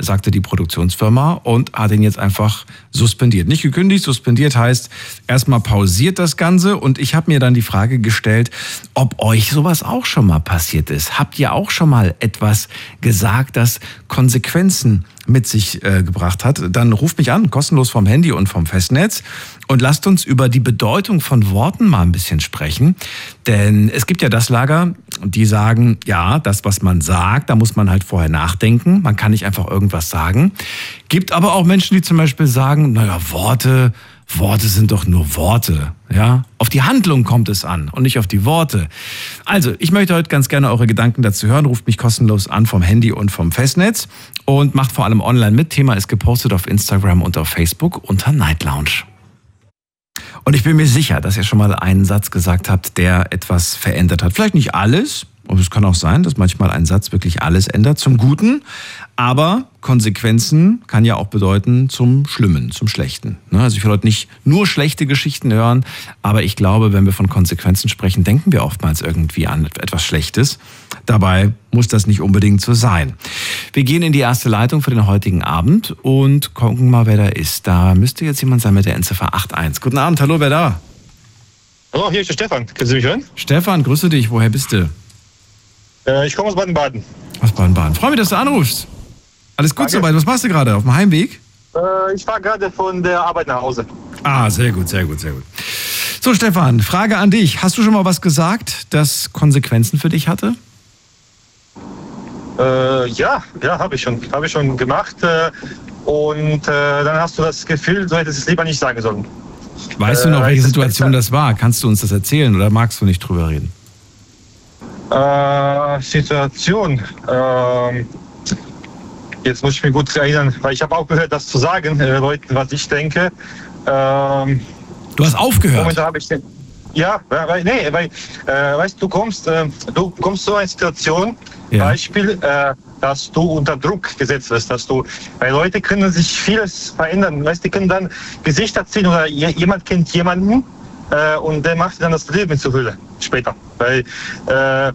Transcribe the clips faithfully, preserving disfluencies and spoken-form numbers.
sagte die Produktionsfirma und hat ihn jetzt einfach suspendiert. Nicht gekündigt, suspendiert heißt erstmal pausiert das Ganze und ich habe mir dann die Frage gestellt, ob euch sowas auch schon mal passiert ist. Habt ihr auch schon mal etwas gesagt, das Konsequenzen mit sich äh, gebracht hat? Dann ruft mich an, kostenlos vom Handy und vom Festnetz und lasst uns über die Bedeutung von Worten mal ein bisschen sprechen. Denn es gibt ja das Lager, die sagen, ja, das, was man sagt, da muss man halt vorher nachdenken. Man kann nicht einfach irgendwas sagen. Gibt aber auch Menschen, die zum Beispiel sagen, naja, Worte, Worte sind doch nur Worte. Ja? Auf die Handlung kommt es an und nicht auf die Worte. Also, ich möchte heute ganz gerne eure Gedanken dazu hören. Ruft mich kostenlos an vom Handy und vom Festnetz und macht vor allem online mit. Thema ist gepostet auf Instagram und auf Facebook unter Night Lounge. Und ich bin mir sicher, dass ihr schon mal einen Satz gesagt habt, der etwas verändert hat. Vielleicht nicht alles, aber es kann auch sein, dass manchmal ein Satz wirklich alles ändert zum Guten. Aber Konsequenzen kann ja auch bedeuten zum Schlimmen, zum Schlechten. Also ich will heute nicht nur schlechte Geschichten hören, aber ich glaube, wenn wir von Konsequenzen sprechen, denken wir oftmals irgendwie an etwas Schlechtes. Dabei muss das nicht unbedingt so sein. Wir gehen in die erste Leitung für den heutigen Abend und gucken mal, wer da ist. Da müsste jetzt jemand sein mit der Endziffer acht eins. Guten Abend, hallo, wer da? Hallo, hier ist der Stefan. Können Sie mich hören? Stefan, grüße dich. Woher bist du? Äh, ich komme aus Baden-Baden. Aus Baden-Baden. Freue mich, dass du anrufst. Alles gut soweit. Was machst du gerade? Auf dem Heimweg? Äh, ich fahre gerade von der Arbeit nach Hause. Ah, sehr gut, sehr gut, sehr gut. So, Stefan, Frage an dich. Hast du schon mal was gesagt, das Konsequenzen für dich hatte? Äh, ja, ja, habe ich schon. Habe ich schon gemacht. Äh, und äh, dann hast du das Gefühl, du hättest es lieber nicht sagen sollen. Weißt du noch, welche Situation das war? Kannst du uns das erzählen oder magst du nicht drüber reden? Äh, Situation. Äh, jetzt muss ich mich gut erinnern, weil ich habe auch gehört, das zu sagen, äh, Leuten, was ich denke. Ähm, du hast aufgehört? Momentan habe ich den, ja, weil, nee, weil, äh, weißt du, kommst, äh, du kommst so eine Situation, ja. Beispiel, äh, dass du unter Druck gesetzt wirst, dass du, weil Leute können sich vieles verändern, weißt, die können dann Gesichter ziehen oder jemand kennt jemanden, Äh, und der macht dann das Leben zur Hölle später. Weil äh,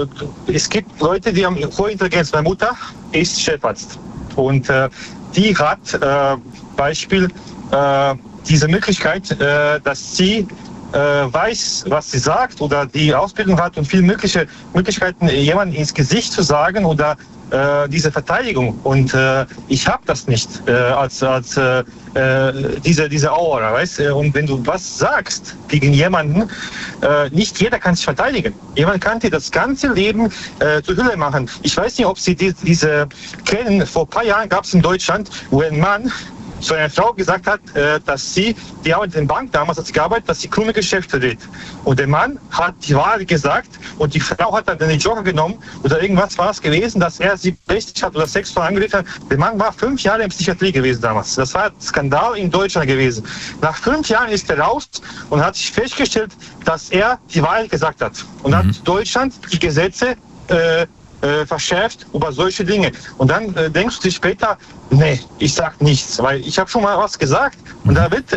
es gibt Leute, die haben hohe Intelligenz. Meine Mutter ist Chefarzt und äh, die hat äh, Beispiel äh, diese Möglichkeit, äh, dass sie äh, weiß, was sie sagt oder die Ausbildung hat und viele mögliche Möglichkeiten, jemandem ins Gesicht zu sagen oder äh, diese Verteidigung. Und äh, ich habe das nicht äh, als, als äh, diese, diese Aura, weißt du? Und wenn du was sagst gegen jemanden, äh, nicht jeder kann sich verteidigen. Jemand kann dir das ganze Leben äh, zur Hölle machen. Ich weiß nicht, ob Sie die, diese kennen. Vor ein paar Jahren gab es in Deutschland, wo ein Mann zu einer Frau gesagt hat, äh, dass sie, die arbeitet in der Bank, damals hat sie gearbeitet, dass sie krumme Geschäfte dreht. Und der Mann hat die Wahrheit gesagt und die Frau hat dann den Joker genommen oder irgendwas war es gewesen, dass er sie belästigt hat oder sexuell angegriffen hat. Der Mann war fünf Jahre in Psychiatrie gewesen damals. Das war ein Skandal in Deutschland gewesen. Nach fünf Jahren ist er raus und hat sich festgestellt, dass er die Wahrheit gesagt hat. Und mhm. hat Deutschland die Gesetze äh, Äh, verschärft über solche Dinge. Und dann äh, denkst du dir später, nee, ich sag nichts, weil ich habe schon mal was gesagt und da wird äh,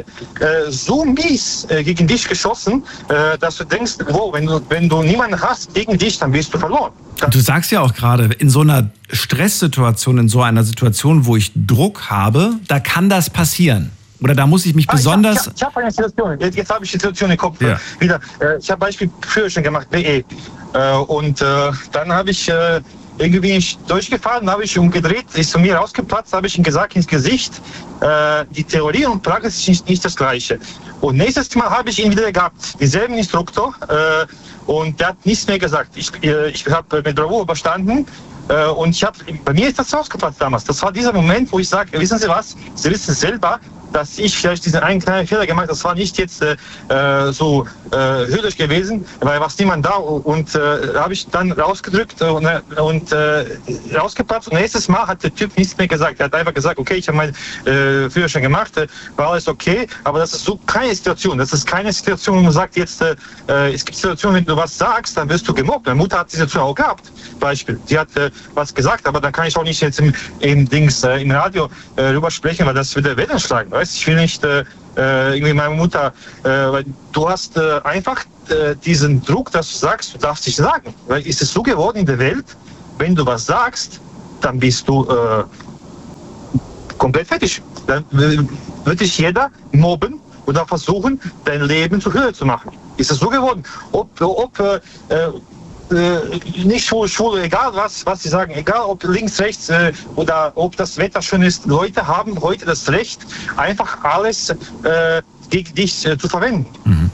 so mies äh, gegen dich geschossen, äh, dass du denkst, wow, wenn du, wenn du niemanden hast gegen dich, dann wirst du verloren. Dann du sagst ja auch gerade, in so einer Stresssituation, in so einer Situation, wo ich Druck habe, da kann das passieren. Oder da muss ich mich ah, besonders... Ich habe hab, hab eine Situation, jetzt, jetzt habe ich die Situation im Kopf ja. wieder. Äh, ich habe Beispiel Führerschein gemacht, B E. Äh, und äh, dann habe ich äh, irgendwie bin ich durchgefahren, habe ich umgedreht, ist zu mir rausgeplatzt, habe ich ihm gesagt ins Gesicht, äh, die Theorie und Praxis ist nicht, nicht das Gleiche. Und nächstes Mal habe ich ihn wieder gehabt, denselben Instruktor, äh, und der hat nichts mehr gesagt. Ich, äh, ich habe mit Bravour überstanden. Äh, und ich hab, bei mir ist das rausgeplatzt damals. Das war dieser Moment, wo ich sage, wissen Sie was, Sie wissen selber, dass ich vielleicht diesen einen kleinen Fehler gemacht habe. Das war nicht jetzt äh, so äh, höllisch gewesen, weil war niemand da. Und äh, habe ich dann rausgedrückt und, und äh, rausgeplatzt. Und nächstes Mal hat der Typ nichts mehr gesagt. Er hat einfach gesagt, okay, ich habe meinen äh, Führerschein gemacht, äh, war alles okay. Aber das ist so keine Situation. Das ist keine Situation, wo man sagt, jetzt, äh, es gibt Situationen, wenn du was sagst, dann wirst du gemobbt. Meine Mutter hat diese Situation auch gehabt. Beispiel. Sie hat äh, was gesagt, aber dann kann ich auch nicht jetzt im, im Dings, äh, im Radio äh, rüber sprechen, weil das würde Wellen schlagen. Weißt? Ich will nicht äh, irgendwie meine Mutter, äh, weil du hast äh, einfach äh, diesen Druck, dass du sagst, du darfst nicht sagen. Weil ist es so geworden in der Welt, wenn du was sagst, dann bist du, äh, komplett fertig. Dann wird dich jeder mobben oder versuchen, dein Leben zu Höhe zu machen. Ist es so geworden? Ob, ob äh, äh, nicht schwul, schwul, egal was, was sie sagen, egal ob links, rechts äh, oder ob das Wetter schön ist, Leute haben heute das Recht, einfach alles äh, gegen dich äh, zu verwenden. Mhm.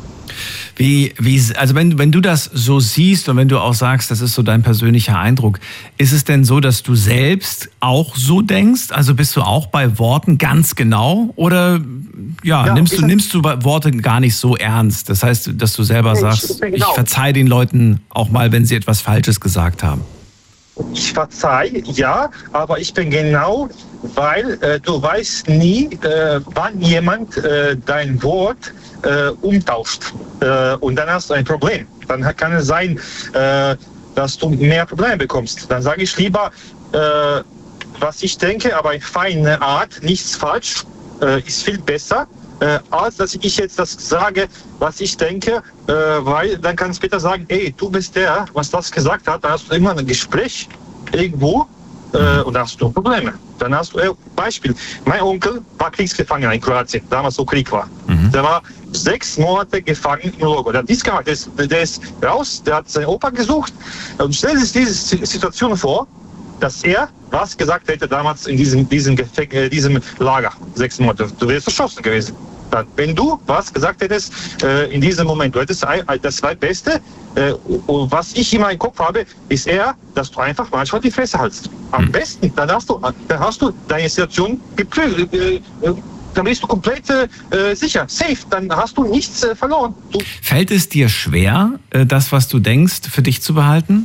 Wie, wie, also wenn, wenn du das so siehst und wenn du auch sagst, das ist so dein persönlicher Eindruck, ist es denn so, dass du selbst auch so denkst? Also bist du auch bei Worten ganz genau? Oder ja, ja nimmst, du, nimmst du Worte gar nicht so ernst? Das heißt, dass du selber nee, sagst, ich, genau. ich verzeih den Leuten auch mal, wenn sie etwas Falsches gesagt haben. Ich verzeih, ja, aber ich bin genau, weil äh, du weißt nie, äh, wann jemand äh, dein Wort äh, umtauscht. Äh, und dann hast du ein Problem. Dann kann es sein, äh, dass du mehr Probleme bekommst. Dann sage ich lieber, äh, was ich denke, aber in feiner Art, nichts falsch, äh, ist viel besser. Äh, als dass ich jetzt das sage, was ich denke, äh, weil dann kann es später sagen, ey, du bist der, was das gesagt hat, dann hast du immer ein Gespräch irgendwo äh, und dann hast du Probleme. Dann hast du, äh, Beispiel, mein Onkel war Kriegsgefangener in Kroatien, damals so Krieg war. Mhm. Der war sechs Monate gefangen im Logo. Der hat dies gemacht, der ist, der ist raus, der hat seinen Opa gesucht und stell sich diese Situation vor, dass er was gesagt hätte damals in diesem, diesem, äh, diesem Lager, sechs Monate. Du wärst erschossen gewesen. Dann, wenn du was gesagt hättest äh, in diesem Moment, du hättest ein, das Beste, äh, was ich immer im Kopf habe, ist eher, dass du einfach manchmal die Fresse hältst. Am hm. besten, dann hast du, dann hast du deine Situation geprüft, äh, äh, dann bist du komplett äh, sicher, safe, dann hast du nichts äh, verloren. Du Fällt es dir schwer, äh, das, was du denkst, für dich zu behalten?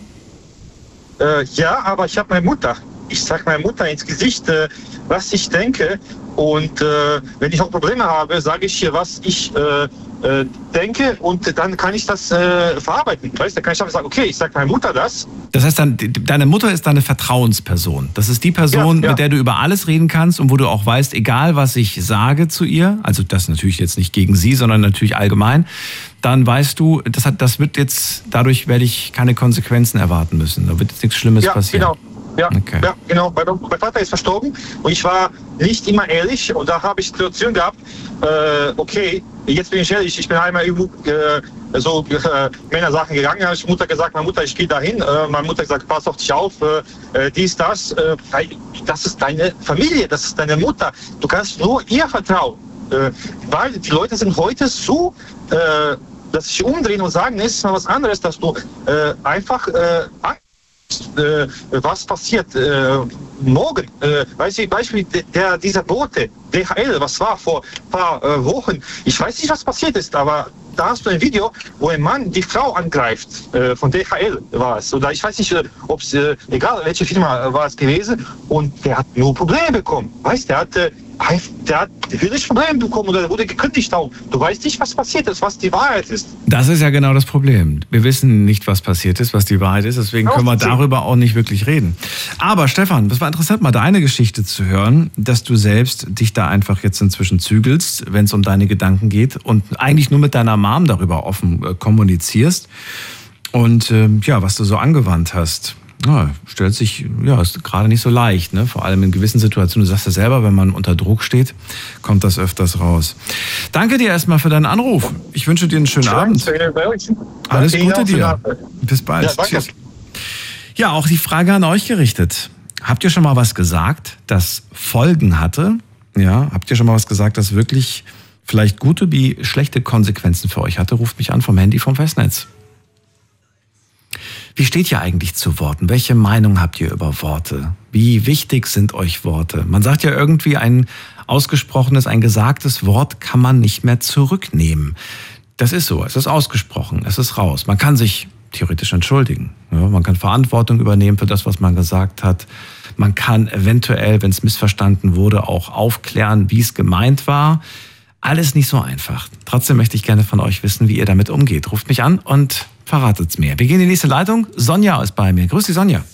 Äh, ja, aber ich habe meine Mutter. Ich sage meiner Mutter ins Gesicht, äh, was ich denke. Und äh, wenn ich auch Probleme habe, sage ich ihr, was ich äh, äh, denke. Und dann kann ich das äh, verarbeiten. Weißt, dann kann ich einfach sagen, okay, ich sage meiner Mutter das. Das heißt, dann, deine Mutter ist deine Vertrauensperson. Das ist die Person, ja, ja. mit der du über alles reden kannst und wo du auch weißt, egal was ich sage zu ihr, also das natürlich jetzt nicht gegen sie, sondern natürlich allgemein, dann weißt du, das, hat, das wird jetzt, dadurch werde ich keine Konsequenzen erwarten müssen. Da wird jetzt nichts Schlimmes ja, passieren. Genau. Ja, okay. ja, genau. Mein, mein Vater ist verstorben und ich war nicht immer ehrlich und da habe ich Situation gehabt, äh, okay, jetzt bin ich ehrlich, ich bin einmal irgendwo äh, so äh, Männersachen gegangen, habe ich Mutter gesagt, meine Mutter, ich gehe dahin, äh, meine Mutter gesagt, pass auf dich auf, äh, dies, das, äh, das ist deine Familie, das ist deine Mutter, du kannst nur ihr vertrauen, äh, weil die Leute sind heute so, äh, dass sich umdrehen und sagen, es ist mal was anderes, dass du äh, einfach äh, Äh, was passiert äh, morgen. Äh, weißt du, Beispiel der, dieser Bote, D H L, was war vor ein paar äh, Wochen. Ich weiß nicht, was passiert ist, aber da hast du ein Video, wo ein Mann die Frau angreift, äh, von D H L war es. Oder ich weiß nicht, äh, ob es, äh, egal welche Firma war es gewesen, und der hat nur Probleme bekommen. Weißt du, der hat, äh, der hat wirklich Probleme bekommen oder wurde gekündigt auch. Du weißt nicht, was passiert ist, was die Wahrheit ist. Das ist ja genau das Problem. Wir wissen nicht, was passiert ist, was die Wahrheit ist. Deswegen können wir darüber auch nicht wirklich reden. Aber Stefan, das war interessant, mal deine Geschichte zu hören, dass du selbst dich da einfach jetzt inzwischen zügelst, wenn es um deine Gedanken geht und eigentlich nur mit deiner Mom darüber offen äh, kommunizierst. Und äh, ja, was du so angewandt hast. Ja, stellt sich, ja, ist gerade nicht so leicht, ne? Vor allem in gewissen Situationen. Du sagst ja selber, wenn man unter Druck steht, kommt das öfters raus. Danke dir erstmal für deinen Anruf. Ich wünsche dir einen schönen Abend. Alles Gute dir. Bis bald. Ja, tschüss. Ja, auch die Frage an euch gerichtet. Habt ihr schon mal was gesagt, das Folgen hatte? Ja, habt ihr schon mal was gesagt, das wirklich vielleicht gute wie schlechte Konsequenzen für euch hatte? Ruft mich an vom Handy vom Festnetz. Wie steht ihr eigentlich zu Worten? Welche Meinung habt ihr über Worte? Wie wichtig sind euch Worte? Man sagt ja irgendwie, ein ausgesprochenes, ein gesagtes Wort kann man nicht mehr zurücknehmen. Das ist so, es ist ausgesprochen, es ist raus. Man kann sich theoretisch entschuldigen. Ja, man kann Verantwortung übernehmen für das, was man gesagt hat. Man kann eventuell, wenn es missverstanden wurde, auch aufklären, wie es gemeint war. Alles nicht so einfach. Trotzdem möchte ich gerne von euch wissen, wie ihr damit umgeht. Ruft mich an und verratet's mir. Wir gehen in die nächste Leitung. Sonja ist bei mir. Grüß dich, Sonja.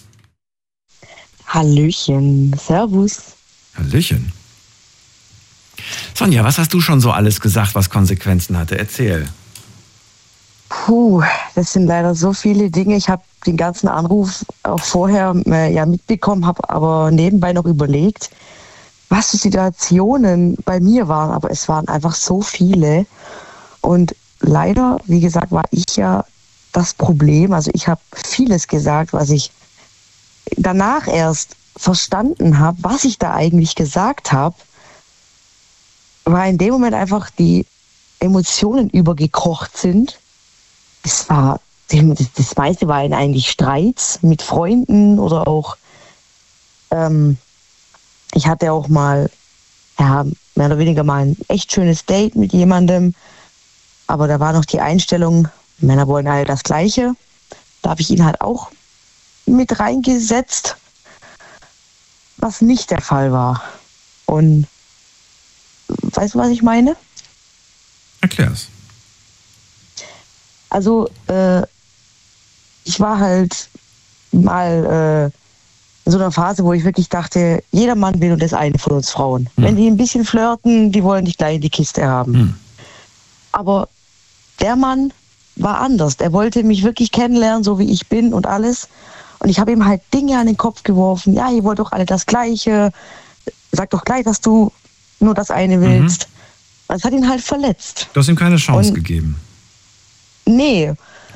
Hallöchen. Servus. Hallöchen. Sonja, was hast du schon so alles gesagt, was Konsequenzen hatte? Erzähl. Puh, das sind leider so viele Dinge. Ich habe den ganzen Anruf auch vorher äh, ja mitbekommen, habe aber nebenbei noch überlegt. was für Situationen bei mir waren, aber es waren einfach so viele. Und leider, wie gesagt, war ich ja das Problem. Also ich habe vieles gesagt, was ich danach erst verstanden habe, was ich da eigentlich gesagt habe, weil in dem Moment einfach die Emotionen übergekocht sind. Es war, das meiste waren eigentlich Streits mit Freunden oder auch, ähm, ich hatte auch mal, ja, mehr oder weniger mal ein echt schönes Date mit jemandem, aber da war noch die Einstellung, Männer wollen alle das Gleiche. Da habe ich ihn halt auch mit reingesetzt, was nicht der Fall war. Und weißt du, was ich meine? Erklär's. Also, äh, ich war halt mal äh, in so einer Phase, wo ich wirklich dachte, jeder Mann will nur das eine von uns Frauen. Hm. Wenn die ein bisschen flirten, die wollen dich gleich in die Kiste haben. Hm. Aber der Mann war anders. Er wollte mich wirklich kennenlernen, so wie ich bin und alles. Und ich habe ihm halt Dinge an den Kopf geworfen. Ja, ihr wollt doch alle das Gleiche. Sag doch gleich, dass du nur das eine willst. Mhm. Das hat ihn halt verletzt. Du hast ihm keine Chance und, gegeben. Nee.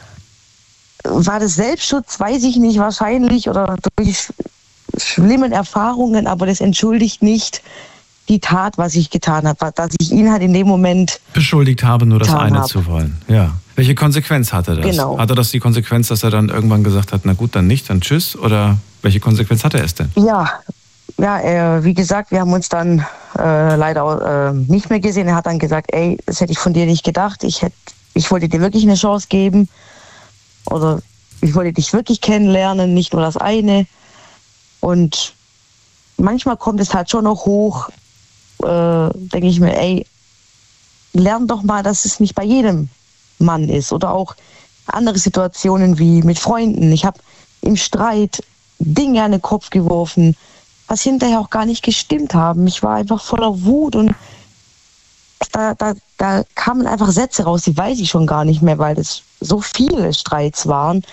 War das Selbstschutz, weiß ich nicht, wahrscheinlich. Oder durch schlimmen Erfahrungen. Aber das entschuldigt nicht die Tat, was ich getan habe. Dass ich ihn halt in dem Moment beschuldigt habe, nur das eine hab. zu wollen. Ja. Welche Konsequenz hatte das? Genau. Hatte das die Konsequenz, dass er dann irgendwann gesagt hat, na gut, dann nicht, dann tschüss? Oder welche Konsequenz hatte es denn? Ja, ja äh, wie gesagt, wir haben uns dann äh, leider äh, nicht mehr gesehen. Er hat dann gesagt, ey, das hätte ich von dir nicht gedacht. Ich, hätt, ich wollte dir wirklich eine Chance geben. Oder ich wollte dich wirklich kennenlernen, nicht nur das eine. Und manchmal kommt es halt schon noch hoch, äh, denke ich mir, ey, lern doch mal, dass es nicht bei jedem Mann ist. Oder auch andere Situationen wie mit Freunden. Ich habe im Streit Dinge an den Kopf geworfen, was hinterher auch gar nicht gestimmt haben. Ich war einfach voller Wut und da, da, da kamen einfach Sätze raus, die weiß ich schon gar nicht mehr, weil es so viele Streits waren.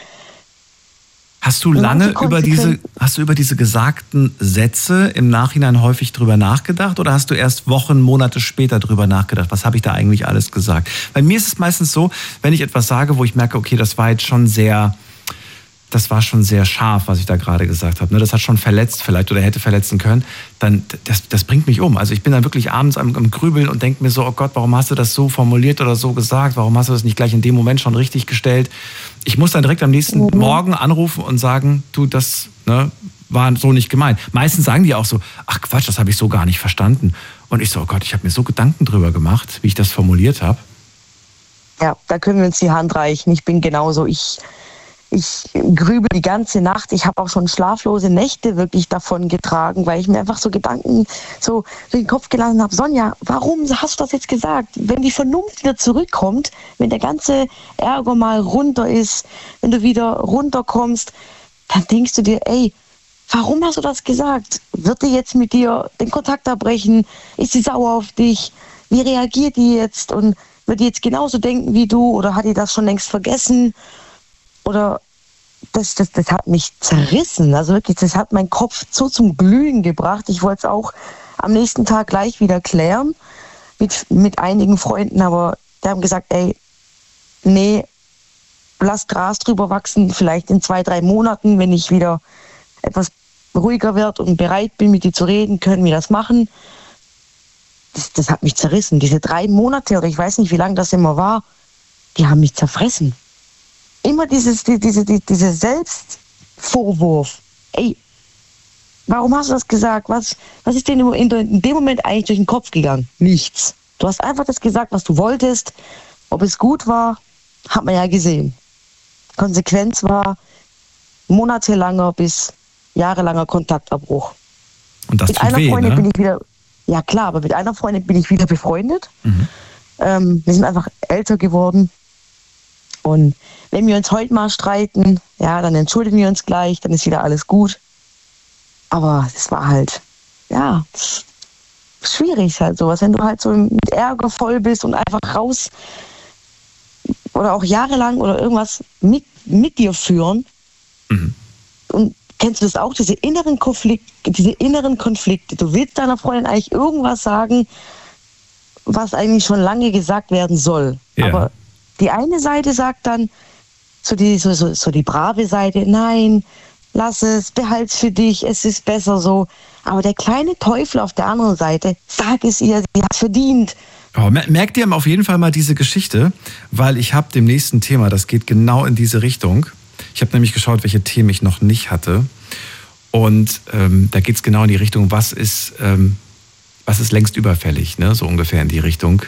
Hast du lange über diese, hast du über diese gesagten Sätze im Nachhinein häufig drüber nachgedacht oder hast du erst Wochen, Monate später drüber nachgedacht? Was habe ich da eigentlich alles gesagt? Bei mir ist es meistens so, wenn ich etwas sage, wo ich merke, okay, das war jetzt schon sehr, das war schon sehr scharf, was ich da gerade gesagt habe. Das hat schon verletzt vielleicht oder hätte verletzen können. Dann, das, das bringt mich um. Also ich bin dann wirklich abends am, am Grübeln und denke mir so, oh Gott, warum hast du das so formuliert oder so gesagt? Warum hast du das nicht gleich in dem Moment schon richtig gestellt? Ich muss dann direkt am nächsten mhm. Morgen anrufen und sagen, du, das ne, war so nicht gemeint. Meistens sagen die auch so, ach Quatsch, das habe ich so gar nicht verstanden. Und ich so, oh Gott, ich habe mir so Gedanken drüber gemacht, wie ich das formuliert habe. Ja, da können wir uns die Hand reichen. Ich bin genauso. Ich... Ich grübel die ganze Nacht. Ich habe auch schon schlaflose Nächte wirklich davon getragen, weil ich mir einfach so Gedanken so in den Kopf gelassen habe. Sonja, warum hast du das jetzt gesagt? Wenn die Vernunft wieder zurückkommt, wenn der ganze Ärger mal runter ist, wenn du wieder runterkommst, dann denkst du dir, ey, warum hast du das gesagt? Wird die jetzt mit dir den Kontakt abbrechen? Ist sie sauer auf dich? Wie reagiert die jetzt? Und wird die jetzt genauso denken wie du? Oder hat die das schon längst vergessen? Oder das, das, das hat mich zerrissen. Also wirklich, das hat meinen Kopf so zum Glühen gebracht. Ich wollte es auch am nächsten Tag gleich wieder klären mit, mit einigen Freunden, aber die haben gesagt, ey, nee, lass Gras drüber wachsen, vielleicht in zwei, drei Monaten, wenn ich wieder etwas ruhiger werde und bereit bin, mit dir zu reden, können wir das machen. Das, das hat mich zerrissen. Diese drei Monate, oder ich weiß nicht, wie lange das immer war, die haben mich zerfressen. Immer dieses, die, diese, die, diese Selbstvorwurf. Ey, warum hast du das gesagt? Was, was ist denn in, in dem Moment eigentlich durch den Kopf gegangen? Nichts. Du hast einfach das gesagt, was du wolltest. Ob es gut war, hat man ja gesehen. Konsequenz war monatelanger bis jahrelanger Kontaktabbruch. Und das mit tut einer weh, Freundin ne? bin ich wieder, ja klar, aber mit einer Freundin bin ich wieder befreundet. Mhm. Ähm, wir sind einfach älter geworden. Und wenn wir uns heute mal streiten, ja, dann entschuldigen wir uns gleich, dann ist wieder alles gut. Aber es war halt, ja, schwierig halt sowas, wenn du halt so mit Ärger voll bist und einfach raus oder auch jahrelang oder irgendwas mit, mit dir führen. Mhm. Und kennst du das auch, diese inneren Konflikte, diese inneren Konflikte. Du willst deiner Freundin eigentlich irgendwas sagen, was eigentlich schon lange gesagt werden soll. Ja. Aber die eine Seite sagt dann, so die, so, so, so die brave Seite, nein, lass es, behalt's für dich, es ist besser so. Aber der kleine Teufel auf der anderen Seite, sag es ihr, sie hat verdient. Oh, merkt ihr auf jeden Fall mal diese Geschichte, weil ich habe dem nächsten Thema, das geht genau in diese Richtung. Ich habe nämlich geschaut, welche Themen ich noch nicht hatte. Und ähm, da geht es genau in die Richtung, was ist, ähm, was ist längst überfällig, ne? So ungefähr in die Richtung.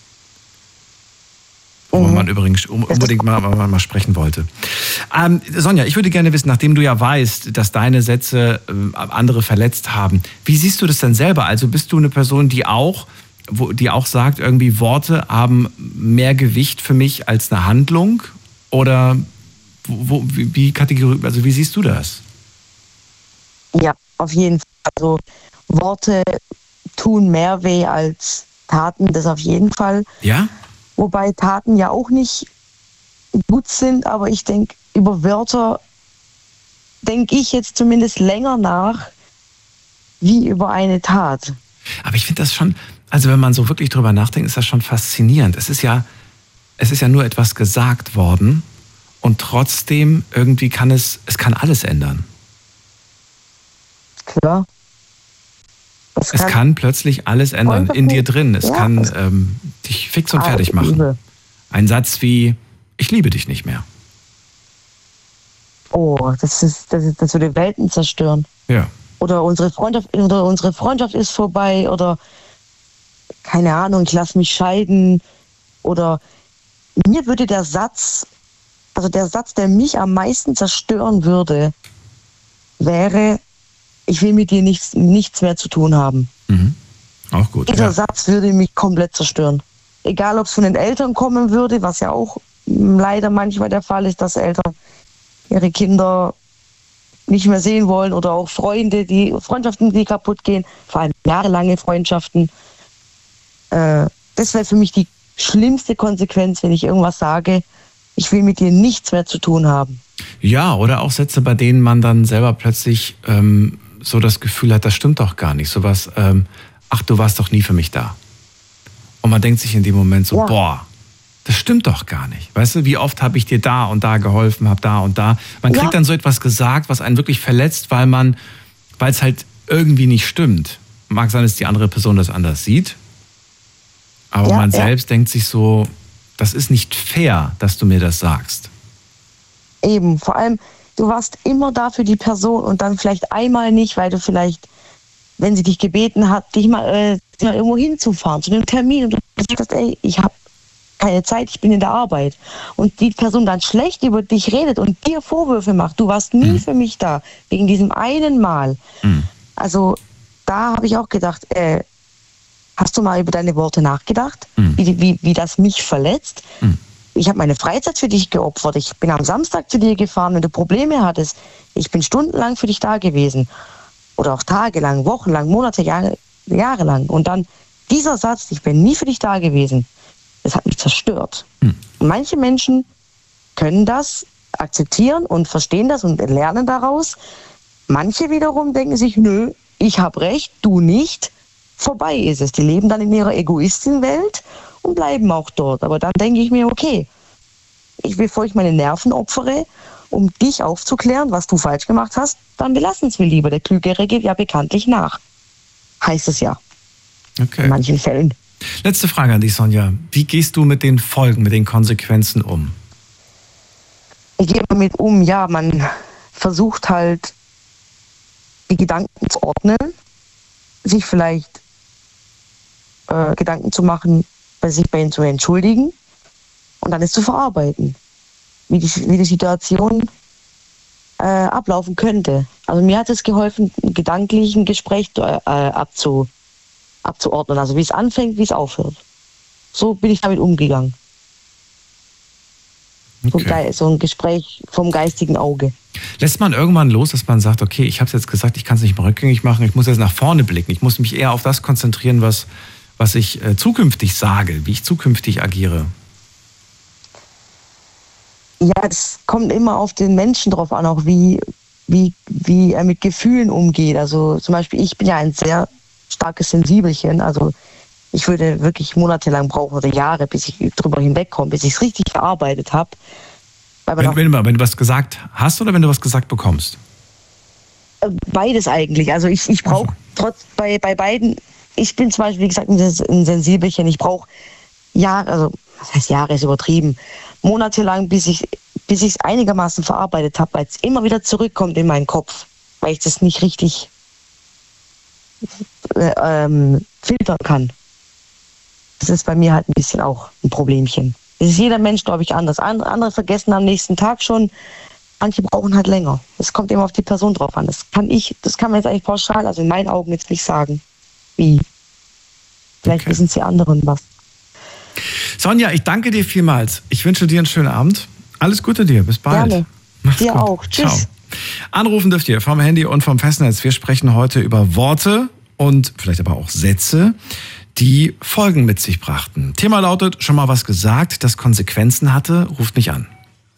Worüber mhm. man übrigens unbedingt mal, mal, mal sprechen wollte. Ähm, Sonja, ich würde gerne wissen, nachdem du ja weißt, dass deine Sätze äh, andere verletzt haben, wie siehst du das denn selber? Also bist du eine Person, die auch, wo, die auch sagt, irgendwie Worte haben mehr Gewicht für mich als eine Handlung? Oder wo, wo, wie, Kategorie, also wie siehst du das? Ja, auf jeden Fall. Also Worte tun mehr weh als Taten, das auf jeden Fall. Ja? Wobei Taten ja auch nicht gut sind, aber ich denke, über Wörter denke ich jetzt zumindest länger nach, wie über eine Tat. Aber ich finde das schon, also wenn man so wirklich drüber nachdenkt, ist das schon faszinierend. Es ist ja, es ist ja nur etwas gesagt worden und trotzdem irgendwie kann es, es kann alles ändern. Klar. Es kann, es kann plötzlich alles ändern, in dir drin. Es ja, kann es ähm, dich fix und fertig machen. Liebe. Ein Satz wie, ich liebe dich nicht mehr. Oh, das, ist, das, ist, das würde Welten zerstören. Ja. Oder unsere Freundschaft, oder unsere Freundschaft ist vorbei. Oder, keine Ahnung, ich lasse mich scheiden. Oder mir würde der Satz, also der Satz, der mich am meisten zerstören würde, wäre, ich will mit dir nichts, nichts mehr zu tun haben. Mhm. Auch gut. Dieser ja. Satz würde mich komplett zerstören. Egal, ob es von den Eltern kommen würde, was ja auch leider manchmal der Fall ist, dass Eltern ihre Kinder nicht mehr sehen wollen oder auch Freunde, die Freundschaften, die kaputt gehen, vor allem jahrelange Freundschaften. Äh, das wäre für mich die schlimmste Konsequenz, wenn ich irgendwas sage, ich will mit dir nichts mehr zu tun haben. Ja, oder auch Sätze, bei denen man dann selber plötzlich ähm, so das Gefühl hat, das stimmt doch gar nicht. Sowas, ähm, ach, du warst doch nie für mich da. Und man denkt sich in dem Moment so, ja. boah, das stimmt doch gar nicht. Weißt du, wie oft habe ich dir da und da geholfen, habe da und da. Man kriegt ja. dann so etwas gesagt, was einen wirklich verletzt, weil man, weil es halt irgendwie nicht stimmt. Mag sein, dass die andere Person das anders sieht. Aber ja, man ja. selbst denkt sich so, das ist nicht fair, dass du mir das sagst. Eben, vor allem, du warst immer da für die Person und dann vielleicht einmal nicht, weil du vielleicht, wenn sie dich gebeten hat, dich mal, äh, dich mal irgendwo hinzufahren, zu einem Termin und du sagst, ey, ich habe keine Zeit, ich bin in der Arbeit. Und die Person dann schlecht über dich redet und dir Vorwürfe macht, du warst nie mhm. für mich da, wegen diesem einen Mal. Mhm. Also da habe ich auch gedacht, äh, hast du mal über deine Worte nachgedacht, mhm. wie, wie, wie das mich verletzt? Mhm. Ich habe meine Freizeit für dich geopfert. Ich bin am Samstag zu dir gefahren, wenn du Probleme hattest. Ich bin stundenlang für dich da gewesen. Oder auch tagelang, wochenlang, Monate, Jahre, jahrelang. Und dann dieser Satz, ich bin nie für dich da gewesen, das hat mich zerstört. Hm. Und manche Menschen können das akzeptieren und verstehen das und lernen daraus. Manche wiederum denken sich, nö, ich habe recht, du nicht. Vorbei ist es. Die leben dann in ihrer Egoistenwelt und bleiben auch dort. Aber dann denke ich mir, okay, ich, bevor ich meine Nerven opfere, um dich aufzuklären, was du falsch gemacht hast, dann belassen es mir lieber. Der Klügere geht ja bekanntlich nach. Heißt es ja. Okay. In manchen Fällen. Letzte Frage an dich, Sonja. Wie gehst du mit den Folgen, mit den Konsequenzen um? Ich gehe damit um, ja, man versucht halt, die Gedanken zu ordnen, sich vielleicht äh, Gedanken zu machen, sich bei ihnen zu entschuldigen und dann es zu verarbeiten, wie die, wie die Situation äh, ablaufen könnte. Also mir hat es geholfen, gedanklich ein Gespräch äh, abzu, abzuordnen, also wie es anfängt, wie es aufhört. So bin ich damit umgegangen. Okay. So ein Gespräch vom geistigen Auge. Lässt man irgendwann los, dass man sagt, okay, ich habe es jetzt gesagt, ich kann es nicht mehr rückgängig machen, ich muss jetzt nach vorne blicken, ich muss mich eher auf das konzentrieren, was was ich äh, zukünftig sage, wie ich zukünftig agiere? Ja, es kommt immer auf den Menschen drauf an, auch wie, wie, wie er mit Gefühlen umgeht. Also zum Beispiel, ich bin ja ein sehr starkes Sensibelchen. Also ich würde wirklich monatelang brauchen oder Jahre, bis ich drüber hinwegkomme, bis ich es richtig verarbeitet habe. Wenn, wenn, wenn du was gesagt hast oder wenn du was gesagt bekommst? Beides eigentlich. Also ich, ich brauche also. trotz bei, bei beiden, ich bin zum Beispiel, wie gesagt, ein Sensibelchen. Ich brauche Jahre, also was heißt Jahre, ist übertrieben, monatelang, bis ich bis ich es einigermaßen verarbeitet habe, weil es immer wieder zurückkommt in meinen Kopf, weil ich das nicht richtig äh, ähm, filtern kann. Das ist bei mir halt ein bisschen auch ein Problemchen. Das ist jeder Mensch, glaube ich, anders. Andere vergessen am nächsten Tag schon, manche brauchen halt länger. Das kommt immer auf die Person drauf an. Das kann ich, das kann man jetzt eigentlich pauschal, also in meinen Augen jetzt nicht sagen. Wie? Vielleicht okay. Wissen Sie anderen was. Sonja, ich danke dir vielmals. Ich wünsche dir einen schönen Abend. Alles Gute dir, bis bald. Gerne. Mach's dir gut. Auch. Tschüss. Ciao. Anrufen dürft ihr vom Handy und vom Festnetz. Wir sprechen heute über Worte und vielleicht aber auch Sätze, die Folgen mit sich brachten. Thema lautet, schon mal was gesagt, das Konsequenzen hatte, ruft mich an.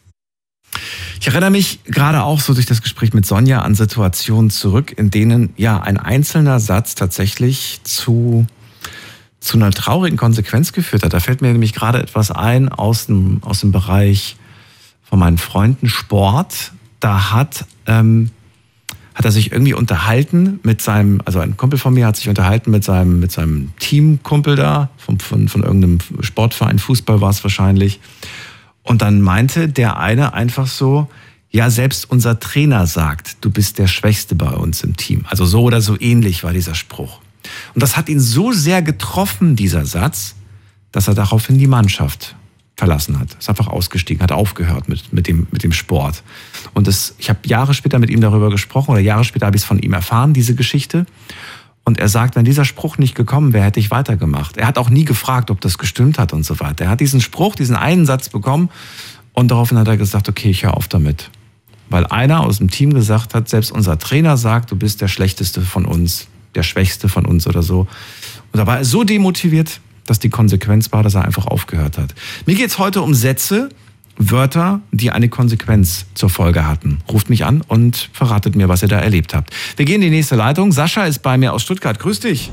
Ich erinnere mich gerade auch so durch das Gespräch mit Sonja an Situationen zurück, in denen ja ein einzelner Satz tatsächlich zu... zu einer traurigen Konsequenz geführt hat. Da fällt mir nämlich gerade etwas ein aus dem, aus dem Bereich von meinen Freunden Sport. Da hat, ähm, hat er sich irgendwie unterhalten mit seinem, also ein Kumpel von mir hat sich unterhalten mit seinem, mit seinem Teamkumpel da, von, von, von irgendeinem Sportverein, Fußball war es wahrscheinlich. Und dann meinte der eine einfach so, ja, selbst unser Trainer sagt, du bist der Schwächste bei uns im Team. Also so oder so ähnlich war dieser Spruch. Und das hat ihn so sehr getroffen, dieser Satz, dass er daraufhin die Mannschaft verlassen hat. Ist einfach ausgestiegen, hat aufgehört mit, mit, dem, mit dem Sport. Und das, ich habe Jahre später mit ihm darüber gesprochen, oder Jahre später habe ich es von ihm erfahren, diese Geschichte. Und er sagt, wenn dieser Spruch nicht gekommen wäre, hätte ich weitergemacht. Er hat auch nie gefragt, ob das gestimmt hat und so weiter. Er hat diesen Spruch, diesen einen Satz bekommen und daraufhin hat er gesagt, okay, ich höre auf damit. Weil einer aus dem Team gesagt hat, selbst unser Trainer sagt, du bist der Schlechteste von uns, der Schwächste von uns oder so. Und da war er so demotiviert, dass die Konsequenz war, dass er einfach aufgehört hat. Mir geht es heute um Sätze, Wörter, die eine Konsequenz zur Folge hatten. Ruft mich an und verratet mir, was ihr da erlebt habt. Wir gehen in die nächste Leitung. Sascha ist bei mir aus Stuttgart. Grüß dich.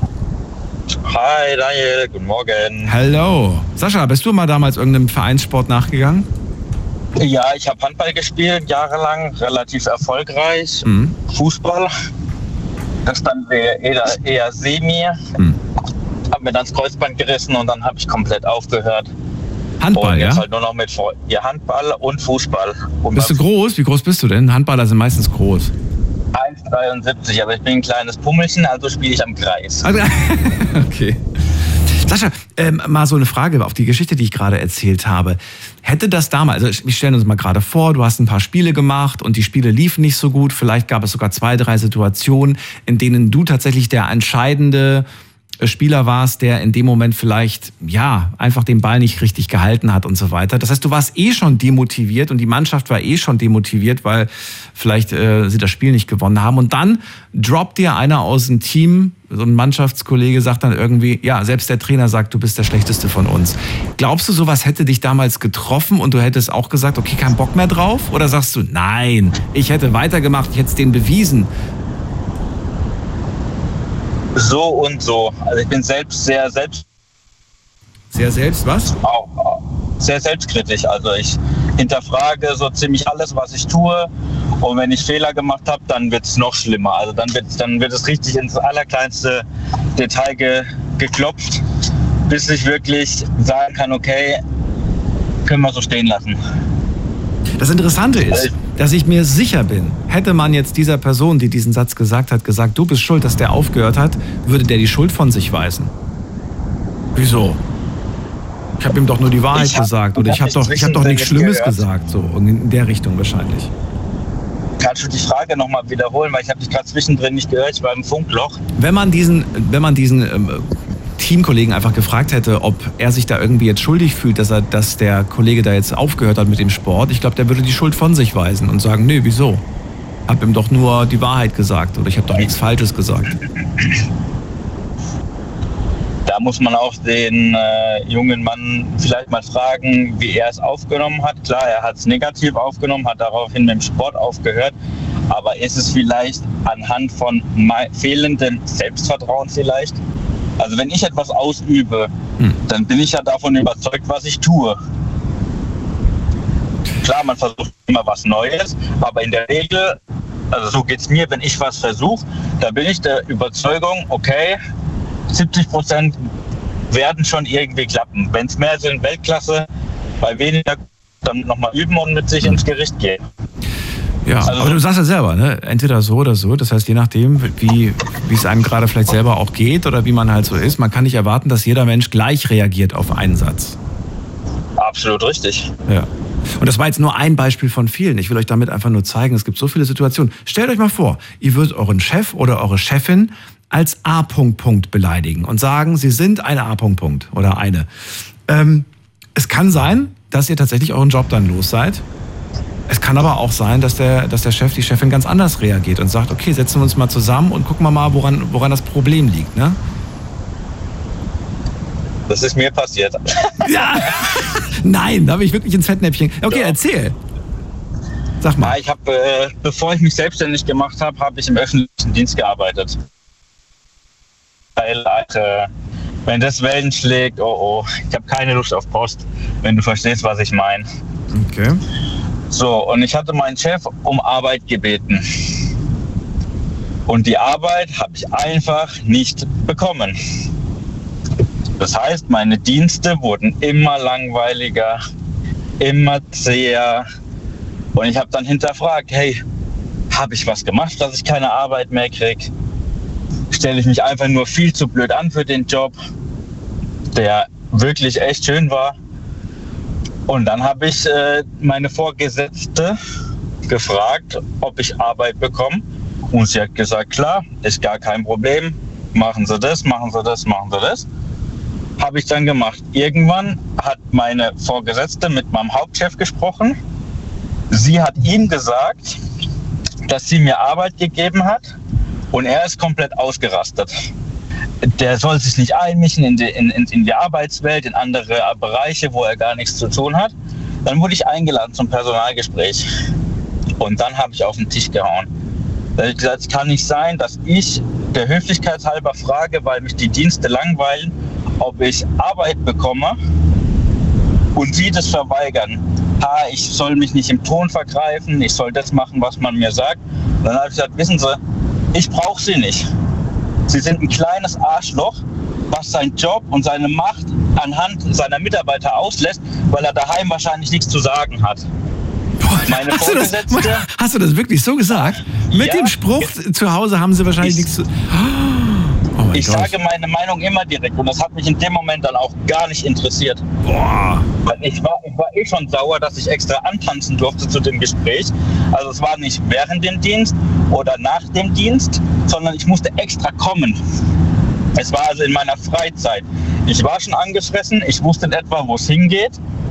Hi Daniel, guten Morgen. Hallo. Sascha, bist du mal damals irgendeinem Vereinssport nachgegangen? Ja, ich habe Handball gespielt, jahrelang, relativ erfolgreich. Mhm. Fußball. Das dann eher, eher semi. Hm. Hab mir dann das Kreuzband gerissen und dann habe ich komplett aufgehört. Handball, und jetzt ja? halt nur noch mit ja, Handball und Fußball. Und bist du groß? Wie groß bist du denn? Handballer sind meistens groß. eins Komma dreiundsiebzig, aber ich bin ein kleines Pummelchen, also spiele ich am Kreis. Okay. Sascha, ähm, mal so eine Frage auf die Geschichte, die ich gerade erzählt habe. Hätte das damals, also wir stellen uns mal gerade vor, du hast ein paar Spiele gemacht und die Spiele liefen nicht so gut. Vielleicht gab es sogar zwei, drei Situationen, in denen du tatsächlich der entscheidende Spieler warst, der in dem Moment vielleicht, ja, einfach den Ball nicht richtig gehalten hat und so weiter. Das heißt, du warst eh schon demotiviert und die Mannschaft war eh schon demotiviert, weil vielleicht äh, sie das Spiel nicht gewonnen haben. Und dann droppt dir einer aus dem Team, so ein Mannschaftskollege sagt dann irgendwie, ja, selbst der Trainer sagt, du bist der Schlechteste von uns. Glaubst du, sowas hätte dich damals getroffen und du hättest auch gesagt, okay, kein Bock mehr drauf? Oder sagst du, nein, ich hätte weitergemacht, ich hätte es denen bewiesen? So und so. Also ich bin selbst sehr selbst... Sehr selbst was? Auch, auch sehr selbstkritisch. Also ich hinterfrage so ziemlich alles, was ich tue. Und wenn ich Fehler gemacht habe, dann wird es noch schlimmer. Also dann wird, dann wird es richtig ins allerkleinste Detail ge, geklopft, bis ich wirklich sagen kann, okay, können wir so stehen lassen. Das Interessante ist, dass ich mir sicher bin, hätte man jetzt dieser Person, die diesen Satz gesagt hat, gesagt, du bist schuld, dass der aufgehört hat, würde der die Schuld von sich weisen. Wieso? Ich habe ihm doch nur die Wahrheit hab, gesagt oder ich habe doch, ich hab doch nichts Schlimmes gehört. gesagt, so in der Richtung wahrscheinlich. Kannst du die Frage nochmal wiederholen, weil ich habe dich gerade zwischendrin nicht gehört, ich war im Funkloch. Wenn man diesen, wenn man diesen ähm, Teamkollegen einfach gefragt hätte, ob er sich da irgendwie jetzt schuldig fühlt, dass er, dass der Kollege da jetzt aufgehört hat mit dem Sport, ich glaube, der würde die Schuld von sich weisen und sagen, nee, wieso? Hab ihm doch nur die Wahrheit gesagt oder ich habe doch nichts Falsches gesagt. Da muss man auch den äh, jungen Mann vielleicht mal fragen, wie er es aufgenommen hat. Klar, er hat es negativ aufgenommen, hat daraufhin mit dem Sport aufgehört. Aber ist es vielleicht anhand von fehlendem Selbstvertrauen vielleicht? Also wenn ich etwas ausübe, hm. dann bin ich ja davon überzeugt, was ich tue. Klar, man versucht immer was Neues, aber in der Regel, also so geht es mir, wenn ich was versuche, da bin ich der Überzeugung, okay, siebzig Prozent werden schon irgendwie klappen. Wenn es mehr sind, Weltklasse, bei weniger dann nochmal üben und mit sich ins Gericht gehen. Ja, also, aber du sagst ja selber, ne? Entweder so oder so. Das heißt, je nachdem, wie wie es einem gerade vielleicht selber auch geht oder wie man halt so ist, man kann nicht erwarten, dass jeder Mensch gleich reagiert auf einen Satz. Absolut richtig. Ja. Und das war jetzt nur ein Beispiel von vielen. Ich will euch damit einfach nur zeigen, es gibt so viele Situationen. Stellt euch mal vor, ihr würdet euren Chef oder eure Chefin als A. beleidigen und sagen, sie sind eine A. oder eine. Ähm, es kann sein, dass ihr tatsächlich euren Job dann los seid. Es kann aber auch sein, dass der, dass der Chef, die Chefin ganz anders reagiert und sagt, okay, setzen wir uns mal zusammen und gucken wir mal, woran, woran das Problem liegt, ne? Das ist mir passiert. Ja. Nein, da habe ich wirklich ins Fettnäpfchen. Okay, ja. Erzähl. Sag mal. Ja, ich habe, äh, bevor ich mich selbstständig gemacht habe, habe ich im öffentlichen Dienst gearbeitet. Weil, äh, wenn das Wellen schlägt, oh oh, ich habe keine Lust auf Post, wenn du verstehst, was ich meine. Okay. So, und ich hatte meinen Chef um Arbeit gebeten. Und die Arbeit habe ich einfach nicht bekommen. Das heißt, meine Dienste wurden immer langweiliger, immer zäher. Und ich habe dann hinterfragt, hey, habe ich was gemacht, dass ich keine Arbeit mehr kriege? Stelle ich mich einfach nur viel zu blöd an für den Job, der wirklich echt schön war? Und dann habe ich äh, meine Vorgesetzte gefragt, ob ich Arbeit bekomme. Und sie hat gesagt, klar, ist gar kein Problem. Machen Sie das, machen Sie das, machen Sie das. Habe ich dann gemacht. Irgendwann hat meine Vorgesetzte mit meinem Hauptchef gesprochen. Sie hat ihm gesagt, dass sie mir Arbeit gegeben hat. Und er ist komplett ausgerastet. Der soll sich nicht einmischen in die, in, in die Arbeitswelt, in andere Bereiche, wo er gar nichts zu tun hat. Dann wurde ich eingeladen zum Personalgespräch. Und dann habe ich auf den Tisch gehauen. Da habe ich gesagt, es kann nicht sein, dass ich der Höflichkeitshalber frage, weil mich die Dienste langweilen, ob ich Arbeit bekomme und sie das verweigern. Ha, ich soll mich nicht im Ton vergreifen, ich soll das machen, was man mir sagt. Und dann habe ich gesagt, wissen Sie, ich brauche Sie nicht. Sie sind ein kleines Arschloch, was seinen Job und seine Macht anhand seiner Mitarbeiter auslässt, weil er daheim wahrscheinlich nichts zu sagen hat. Meine hast, du das, hast du das wirklich so gesagt? Mit ja, dem Spruch, zu Hause haben Sie wahrscheinlich ich, nichts zu... Oh ich Gott. sage meine Meinung immer direkt und das hat mich in dem Moment dann auch gar nicht interessiert. Boah. Ich war, ich war eh schon sauer, dass ich extra antanzen durfte zu dem Gespräch. Also es war nicht während dem Dienst oder nach dem Dienst, sondern ich musste extra kommen. Es war also in meiner Freizeit. Ich war schon angefressen, ich wusste in etwa, wo es hingeht,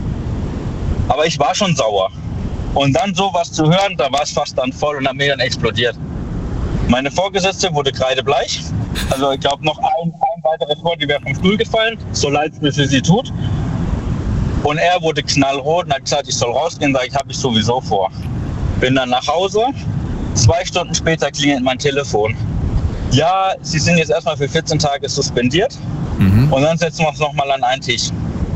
aber ich war schon sauer. Und dann sowas zu hören, da war es fast dann voll und hat mir dann explodiert. Meine Vorgesetzte wurde kreidebleich. Also ich glaube noch ein, ein weiteres Wort, die wäre vom Stuhl gefallen, so leid es mir für sie tut. Und er wurde knallrot und hat gesagt, ich soll rausgehen, sage ich, habe ich sowieso vor. Bin dann nach Hause, zwei Stunden später klingelt mein Telefon. Ja, Sie sind jetzt erstmal für vierzehn Tage suspendiert mhm. und dann setzen wir uns nochmal an einen Tisch.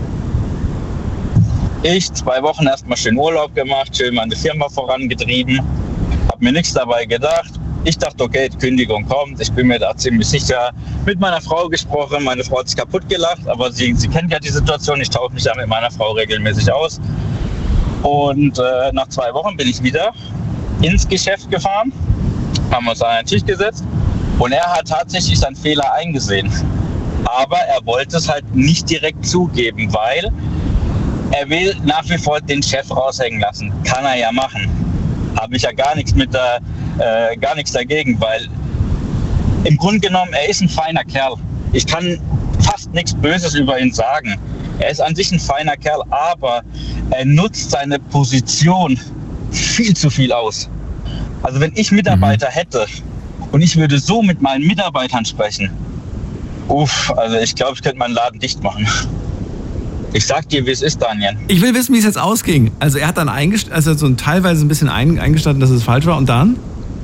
Ich zwei Wochen erstmal schön Urlaub gemacht, schön meine Firma vorangetrieben, habe mir nichts dabei gedacht. Ich dachte, okay, die Kündigung kommt, ich bin mir da ziemlich sicher. Mit meiner Frau gesprochen, meine Frau hat sich kaputt gelacht, aber sie, sie kennt ja die Situation, ich tausche mich ja mit meiner Frau regelmäßig aus. Und äh, nach zwei Wochen bin ich wieder ins Geschäft gefahren, haben uns an den Tisch gesetzt und er hat tatsächlich seinen Fehler eingesehen. Aber er wollte es halt nicht direkt zugeben, weil er will nach wie vor den Chef raushängen lassen. Kann er ja machen. Habe ich ja gar nichts mit der, äh, gar nichts dagegen, weil im Grunde genommen, er ist ein feiner Kerl. Ich kann fast nichts Böses über ihn sagen. Er ist an sich ein feiner Kerl, aber er nutzt seine Position viel zu viel aus. Also wenn ich Mitarbeiter hätte und ich würde so mit meinen Mitarbeitern sprechen, uff, also ich glaube, ich könnte meinen Laden dicht machen. Ich sag dir, wie es ist, Daniel. Ich will wissen, wie es jetzt ausging. Also er hat dann eingest- also so teilweise ein bisschen eingestanden, dass es falsch war und dann?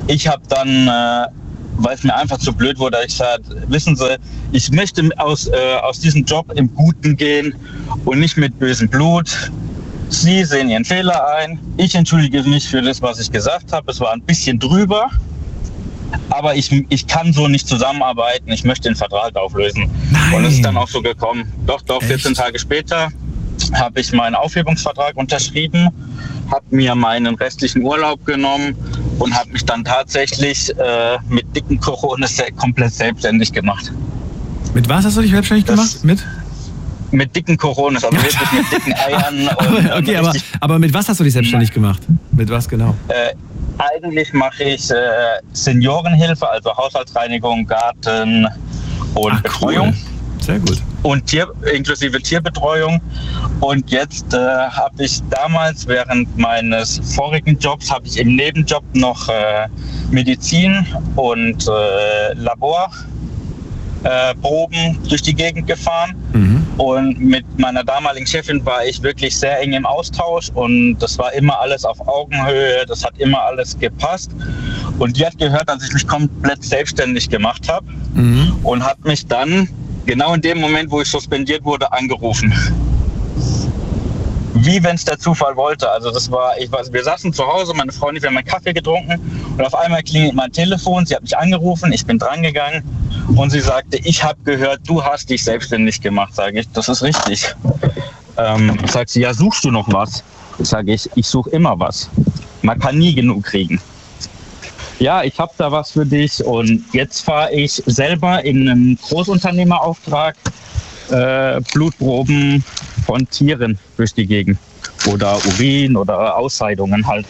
ich habe dann, äh, weil es mir einfach zu blöd wurde, ich sagte, wissen Sie, ich möchte aus, äh, aus diesem Job im Guten gehen und nicht mit bösem Blut. Sie sehen Ihren Fehler ein. Ich entschuldige mich für das, was ich gesagt habe. Es war ein bisschen drüber. Aber ich, ich kann so nicht zusammenarbeiten. Ich möchte den Vertrag auflösen. Nein. Und es ist dann auch so gekommen. Doch, doch, vierzehn Echt? Tage später habe ich meinen Aufhebungsvertrag unterschrieben, habe mir meinen restlichen Urlaub genommen und habe mich dann tatsächlich äh, mit dicken Coronas komplett selbstständig gemacht. Mit was hast du dich selbstständig Das- gemacht? Mit? Mit dicken Coronas, also wirklich mit dicken Eiern. Und, Aber, okay, ähm, aber, richtig, aber mit was hast du dich selbstständig gemacht? Mit was genau? äh, eigentlich mache ich äh, Seniorenhilfe, also Haushaltsreinigung, Garten und Ach, Betreuung. cool. Sehr gut. Und Tier, inklusive Tierbetreuung. Und jetzt äh, habe ich damals während meines vorigen Jobs, habe ich im Nebenjob noch äh, Medizin und äh, Laborproben äh, Proben durch die Gegend gefahren. Mhm. Und mit meiner damaligen Chefin war ich wirklich sehr eng im Austausch und das war immer alles auf Augenhöhe, das hat immer alles gepasst. Und die hat gehört, dass ich mich komplett selbstständig gemacht habe Mhm. und hat mich dann genau in dem Moment, wo ich suspendiert wurde, angerufen. Wie wenn es der Zufall wollte. Also das war, ich war, wir saßen zu Hause, meine Frau und ich, wir haben einen Kaffee getrunken und auf einmal klingelt mein Telefon, sie hat mich angerufen, ich bin dran gegangen und sie sagte, ich habe gehört, du hast dich selbstständig gemacht. Sage ich, das ist richtig. Ähm, sagt sie, ja, suchst du noch was? Sage ich, ich suche immer was. Man kann nie genug kriegen. Ja, ich habe da was für dich und jetzt fahre ich selber in einem Großunternehmerauftrag äh, Blutproben von Tieren durch die Gegend oder Urin oder Ausscheidungen halt.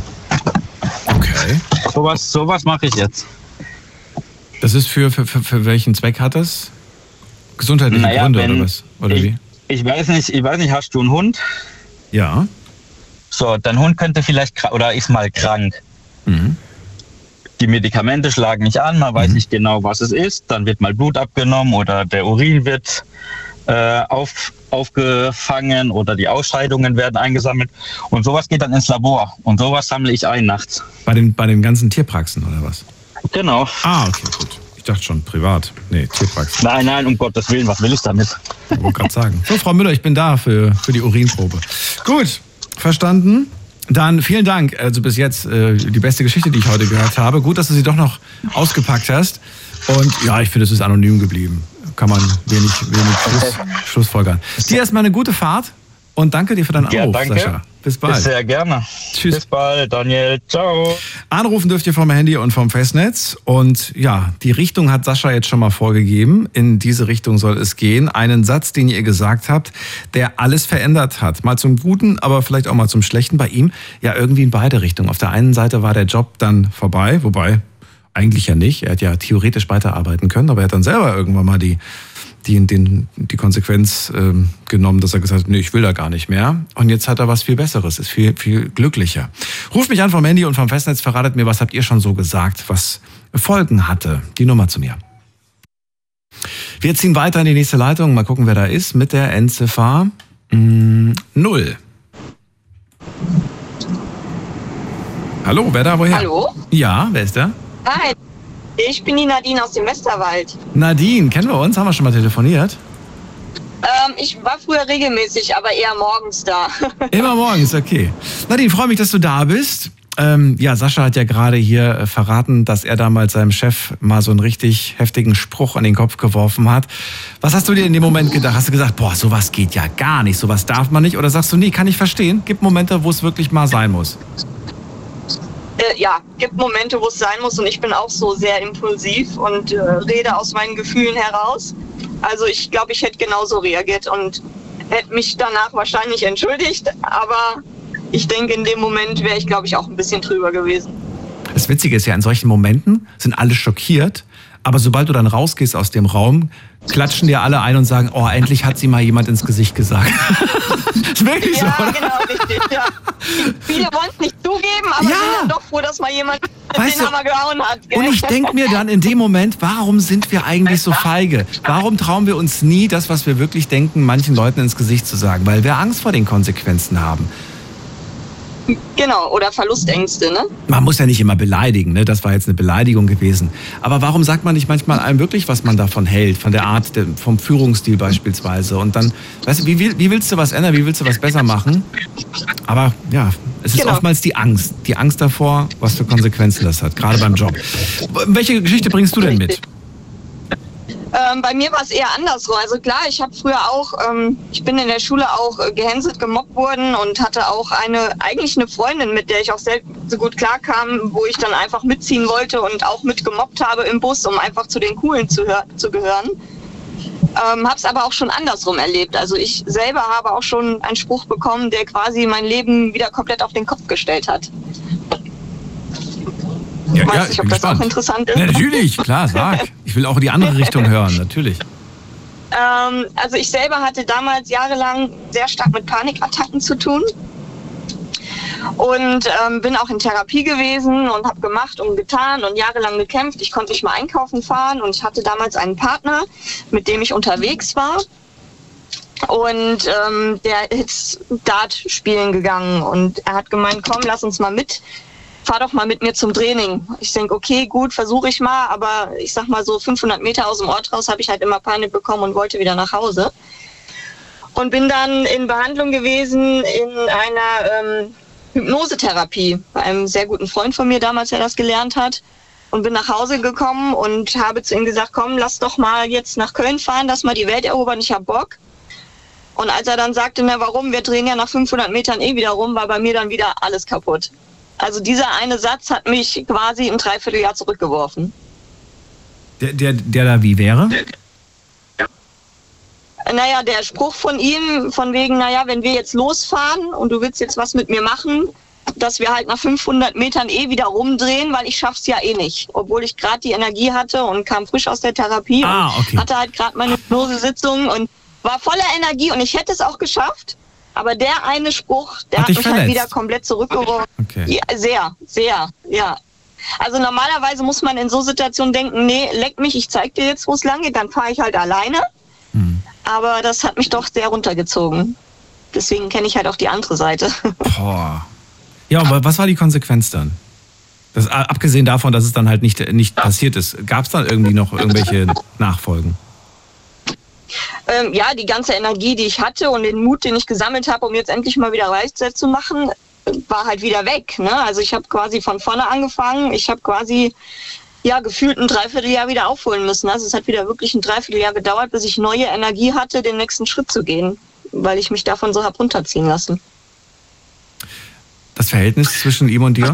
Okay. Sowas, sowas mache ich jetzt. Das ist für, für, für, für welchen Zweck hat das? Gesundheitliche Naja, Gründe wenn oder was? Oder ich, wie? Ich weiß nicht, ich weiß nicht, hast du einen Hund? Ja. So, dein Hund könnte vielleicht kra- oder ist mal krank. Mhm. Die Medikamente schlagen nicht an, man weiß Mhm. nicht genau, was es ist. Dann wird mal Blut abgenommen oder der Urin wird äh, auf, aufgefangen oder die Ausscheidungen werden eingesammelt. Und sowas geht dann ins Labor. Und sowas sammle ich ein nachts. Bei den, bei den ganzen Tierpraxen oder was? Genau. Ah, okay, gut. Ich dachte schon privat. Nee, Tierpraxen. Nein, nein, um Gottes Willen, was will ich damit? Ich wollte gerade sagen. So, Frau Müller, ich bin da für, für die Urinprobe. Gut, verstanden. Dann vielen Dank. Also bis jetzt äh, die beste Geschichte, die ich heute gehört habe. Gut, dass du sie doch noch ausgepackt hast. Und ja, ich finde, es ist anonym geblieben. Kann man wenig, wenig Schluss, Schlussfolgern. Dir erstmal eine gute Fahrt und danke dir für deinen Ja, Anruf, danke. Sascha. Bis bald. Sehr gerne. Tschüss. Bis bald, Daniel. Ciao. Anrufen dürft ihr vom Handy und vom Festnetz. Und ja, die Richtung hat Sascha jetzt schon mal vorgegeben. In diese Richtung soll es gehen. Einen Satz, den ihr gesagt habt, der alles verändert hat. Mal zum Guten, aber vielleicht auch mal zum Schlechten. Bei ihm ja irgendwie in beide Richtungen. Auf der einen Seite war der Job dann vorbei, wobei eigentlich ja nicht. Er hat ja theoretisch weiterarbeiten können, aber er hat dann selber irgendwann mal die die, den, die Konsequenz ähm, genommen, dass er gesagt hat, nee, ich will da gar nicht mehr. Und jetzt hat er was viel Besseres, ist viel, viel glücklicher. Ruft mich an vom Handy und vom Festnetz, verratet mir, was habt ihr schon so gesagt, was Folgen hatte. Die Nummer zu mir. Wir ziehen weiter in die nächste Leitung, mal gucken, wer da ist, mit der Endziffer mh, null. Hallo, wer da, woher? Hallo? Ja, wer ist da? Hi, ich bin die Nadine aus dem Westerwald. Nadine, kennen wir uns? Haben wir schon mal telefoniert? Ähm, ich war früher regelmäßig, aber eher morgens da. Immer morgens, okay. Nadine, freue mich, dass du da bist. Ähm, ja, Sascha hat ja gerade hier äh, verraten, dass er damals seinem Chef mal so einen richtig heftigen Spruch an den Kopf geworfen hat. Was hast du dir in dem Moment gedacht? Hast du gesagt, boah, sowas geht ja gar nicht, sowas darf man nicht? Oder sagst du, nee, kann ich verstehen? Gibt Momente, wo es wirklich mal sein muss. Äh, ja, gibt Momente, wo es sein muss und ich bin auch so sehr impulsiv und äh, rede aus meinen Gefühlen heraus. Also ich glaube, ich hätte genauso reagiert und hätte mich danach wahrscheinlich entschuldigt, aber ich denke, in dem Moment wäre ich, glaube ich, auch ein bisschen drüber gewesen. Das Witzige ist ja, in solchen Momenten sind alle schockiert, aber sobald du dann rausgehst aus dem Raum, klatschen dir alle ein und sagen, oh, endlich hat sie mal jemand ins Gesicht gesagt. Ist wirklich Ja, so, oder? genau, richtig. Ja. Viele wollen es nicht zugeben, aber Ja. sind dann doch froh, dass mal jemand Weißt den du, Hammer gehauen hat. Gell? Und ich denke mir dann in dem Moment, warum sind wir eigentlich so feige? Warum trauen wir uns nie, das, was wir wirklich denken, manchen Leuten ins Gesicht zu sagen? Weil wir Angst vor den Konsequenzen haben. Genau, oder Verlustängste, ne? Man muss ja nicht immer beleidigen, ne? Das war jetzt eine Beleidigung gewesen. Aber warum sagt man nicht manchmal einem wirklich, was man davon hält, von der Art, der, vom Führungsstil beispielsweise? Und dann, weißt du, wie, wie willst du was ändern, wie willst du was besser machen? Aber ja, es ist genau. oftmals die Angst. Die Angst davor, was für Konsequenzen das hat, gerade beim Job. Welche Geschichte bringst du denn mit? Ähm, bei mir war es eher andersrum. Also klar, ich habe früher auch, ähm, ich bin in der Schule auch äh, gehänselt, gemobbt worden und hatte auch eine, eigentlich eine Freundin, mit der ich auch sehr so gut klarkam, wo ich dann einfach mitziehen wollte und auch mitgemobbt habe im Bus, um einfach zu den Coolen zu, hör- zu gehören. Ähm, habe es aber auch schon andersrum erlebt. Also ich selber habe auch schon einen Spruch bekommen, der quasi mein Leben wieder komplett auf den Kopf gestellt hat. Ja, ich weiß ja, nicht, ob das gespannt. auch interessant ist. Ja, natürlich, klar, sag. Ich will auch in die andere Richtung hören, natürlich. Ähm, also ich selber hatte damals jahrelang sehr stark mit Panikattacken zu tun und ähm, bin auch in Therapie gewesen und habe gemacht und getan und jahrelang gekämpft. Ich konnte nicht mal einkaufen fahren und ich hatte damals einen Partner, mit dem ich unterwegs war. Und ähm, der ist Dart spielen gegangen und er hat gemeint, komm, lass uns mal mit. Fahr doch mal mit mir zum Training. Ich denke, okay, gut, versuche ich mal, aber ich sag mal so fünfhundert Meter aus dem Ort raus habe ich halt immer Panik bekommen und wollte wieder nach Hause. Und bin dann in Behandlung gewesen in einer ähm, Hypnosetherapie bei einem sehr guten Freund von mir damals, der das gelernt hat. Und bin nach Hause gekommen und habe zu ihm gesagt, komm, lass doch mal jetzt nach Köln fahren, lass mal die Welt erobern, ich hab Bock. Und als er dann sagte, na warum, wir drehen ja nach fünfhundert Metern eh wieder rum, war bei mir dann wieder alles kaputt. Also dieser eine Satz hat mich quasi ein Dreivierteljahr zurückgeworfen. Der, der, der da wie wäre? Naja, der Spruch von ihm, von wegen, naja, wenn wir jetzt losfahren und du willst jetzt was mit mir machen, dass wir halt nach fünfhundert Metern eh wieder rumdrehen, weil ich schaff's ja eh nicht. Obwohl ich gerade die Energie hatte und kam frisch aus der Therapie ah, und okay. hatte halt gerade meine Hypnosesitzung und war voller Energie und ich hätte es auch geschafft. Aber der eine Spruch, der hat, hat mich verletzt. Halt wieder komplett zurückgeworfen. Okay. Ja, sehr, sehr, ja. Also normalerweise muss man in so Situationen denken, nee, leck mich, ich zeig dir jetzt, wo es lang geht, dann fahre ich halt alleine. Hm. Aber das hat mich doch sehr runtergezogen. Deswegen kenne ich halt auch die andere Seite. Boah. Ja, aber was war die Konsequenz dann? Das, abgesehen davon, dass es dann halt nicht, nicht passiert ist, gab es dann irgendwie noch irgendwelche Nachfolgen? Ähm, ja, die ganze Energie, die ich hatte und den Mut, den ich gesammelt habe, um jetzt endlich mal wieder Reichszeit zu machen, war halt wieder weg. Ne? Also ich habe quasi von vorne angefangen. Ich habe quasi ja gefühlt ein Dreivierteljahr wieder aufholen müssen. Also es hat wieder wirklich ein Dreivierteljahr gedauert, bis ich neue Energie hatte, den nächsten Schritt zu gehen, weil ich mich davon so habe runterziehen lassen. Das Verhältnis zwischen ihm und dir?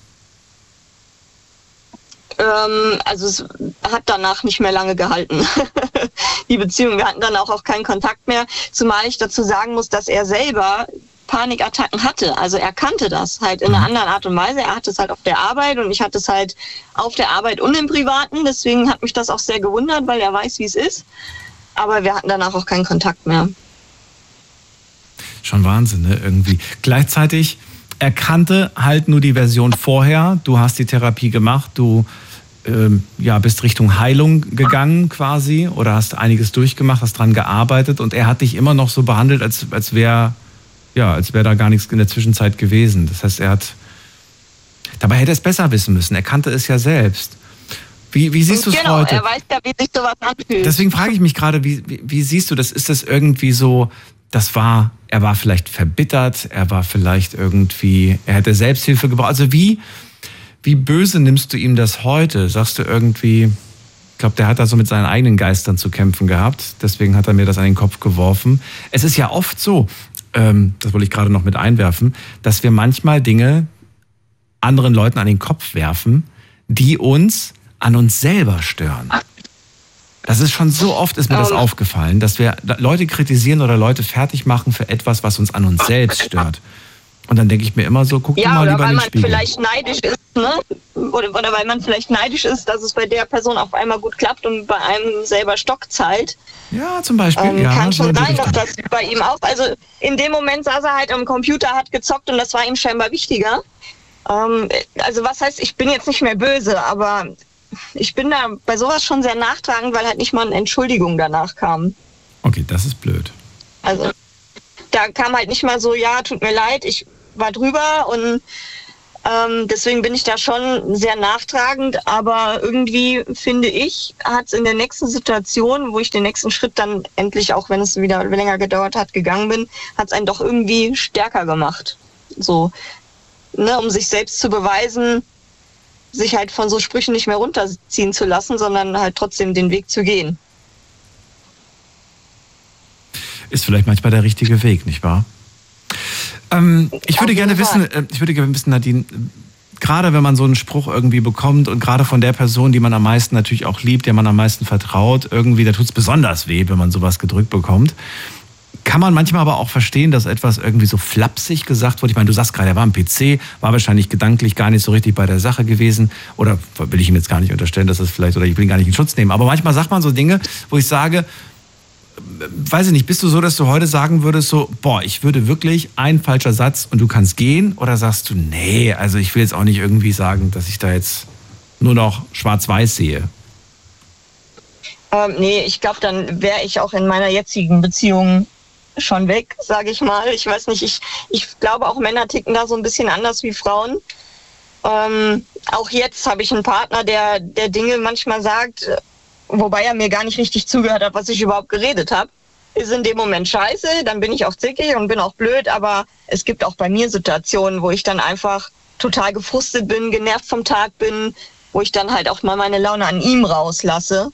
Ähm, also es hat danach nicht mehr lange gehalten. Die Beziehung, wir hatten dann auch, auch keinen Kontakt mehr, zumal ich dazu sagen muss, dass er selber Panikattacken hatte. Also er kannte das halt in einer anderen Art und Weise. Er hatte es halt auf der Arbeit und ich hatte es halt auf der Arbeit und im Privaten. Deswegen hat mich das auch sehr gewundert, weil er weiß, wie es ist. Aber wir hatten danach auch keinen Kontakt mehr. Schon Wahnsinn, ne? Irgendwie. Gleichzeitig, er kannte halt nur die Version vorher. Du hast die Therapie gemacht, du ähm, ja, bist Richtung Heilung gegangen quasi oder hast einiges durchgemacht, hast dran gearbeitet und er hat dich immer noch so behandelt, als, als wäre ja, als wäre da gar nichts in der Zwischenzeit gewesen. Das heißt, er hat, dabei hätte er es besser wissen müssen. Er kannte es ja selbst. Wie, wie siehst du es genau, heute? Genau, er weiß ja, wie sich sowas anfühlt. Deswegen frage ich mich gerade, wie, wie, wie siehst du das? Ist das irgendwie so, das war, er war vielleicht verbittert, er war vielleicht irgendwie, er hätte Selbsthilfe gebraucht. Also wie, wie böse nimmst du ihm das heute? Sagst du irgendwie, ich glaube, der hat da so mit seinen eigenen Geistern zu kämpfen gehabt. Deswegen hat er mir das an den Kopf geworfen. Es ist ja oft so, ähm, das wollte ich gerade noch mit einwerfen, dass wir manchmal Dinge anderen Leuten an den Kopf werfen, die uns an uns selber stören. Das ist schon so oft, ist mir das aufgefallen, dass wir Leute kritisieren oder Leute fertig machen für etwas, was uns an uns selbst stört. Und dann denke ich mir immer so, guck ja, dir mal lieber in den Spiegel. Ja, weil man vielleicht neidisch ist, ne? Oder, oder weil man vielleicht neidisch ist, dass es bei der Person auf einmal gut klappt und bei einem selber Stock zahlt. Ja, zum Beispiel. Ähm, ja, kann so schon sein, Richtung. dass das bei ihm auch, also in dem Moment saß er halt am Computer, hat gezockt und das war ihm scheinbar wichtiger. Ähm, also was heißt, ich bin jetzt nicht mehr böse, aber ich bin da bei sowas schon sehr nachtragend, weil halt nicht mal eine Entschuldigung danach kam. Okay, das ist blöd. Also da kam halt nicht mal so, ja, tut mir leid, ich war drüber und ähm, deswegen bin ich da schon sehr nachtragend, aber irgendwie finde ich, hat es in der nächsten Situation, wo ich den nächsten Schritt dann endlich, auch wenn es wieder länger gedauert hat, gegangen bin, hat es einen doch irgendwie stärker gemacht. So, ne, um sich selbst zu beweisen, sich halt von so Sprüchen nicht mehr runterziehen zu lassen, sondern halt trotzdem den Weg zu gehen. Ist vielleicht manchmal der richtige Weg, nicht wahr? Ähm, ich würde gerne wissen, äh, ich würde gerne wissen, Nadine, gerade wenn man so einen Spruch irgendwie bekommt und gerade von der Person, die man am meisten natürlich auch liebt, der man am meisten vertraut, irgendwie, da tut es besonders weh, wenn man sowas gedrückt bekommt. Kann man manchmal aber auch verstehen, dass etwas irgendwie so flapsig gesagt wurde? Ich meine, du sagst gerade, er war am P C, war wahrscheinlich gedanklich gar nicht so richtig bei der Sache gewesen. Oder will ich ihm jetzt gar nicht unterstellen, dass das vielleicht, oder ich will ihn gar nicht in Schutz nehmen. Aber manchmal sagt man so Dinge, wo ich sage, weiß ich nicht, bist du so, dass du heute sagen würdest, so, boah, ich würde wirklich, ein falscher Satz und du kannst gehen? Oder sagst du, nee, also ich will jetzt auch nicht irgendwie sagen, dass ich da jetzt nur noch schwarz-weiß sehe? Ähm, nee, ich glaube, dann wäre ich auch in meiner jetzigen Beziehung schon weg, sage ich mal. Ich weiß nicht, ich, ich glaube auch Männer ticken da so ein bisschen anders wie Frauen. Ähm, auch jetzt habe ich einen Partner, der, der Dinge manchmal sagt, wobei er mir gar nicht richtig zugehört hat, was ich überhaupt geredet habe. Ist in dem Moment scheiße, dann bin ich auch zickig und bin auch blöd, aber es gibt auch bei mir Situationen, wo ich dann einfach total gefrustet bin, genervt vom Tag bin, wo ich dann halt auch mal meine Laune an ihm rauslasse.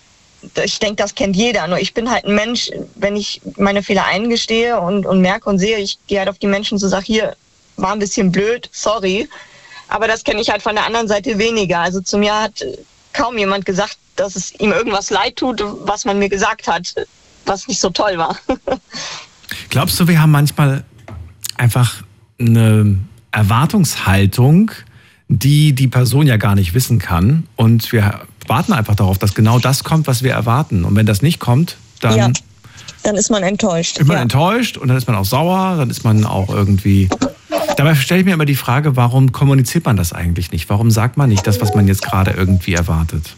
Ich denke, das kennt jeder, nur ich bin halt ein Mensch, wenn ich meine Fehler eingestehe und, und merke und sehe, ich gehe halt auf die Menschen zu, sage, hier, war ein bisschen blöd, sorry. Aber das kenne ich halt von der anderen Seite weniger. Also zu mir hat kaum jemand gesagt, dass es ihm irgendwas leid tut, was man mir gesagt hat, was nicht so toll war. Glaubst du, wir haben manchmal einfach eine Erwartungshaltung, die die Person ja gar nicht wissen kann und wir warten einfach darauf, dass genau das kommt, was wir erwarten. Und wenn das nicht kommt, dann, ja, dann ist man enttäuscht. Ist man ja. enttäuscht und dann ist man auch sauer, dann ist man auch irgendwie... Dabei stelle ich mir immer die Frage, warum kommuniziert man das eigentlich nicht? Warum sagt man nicht das, was man jetzt gerade irgendwie erwartet?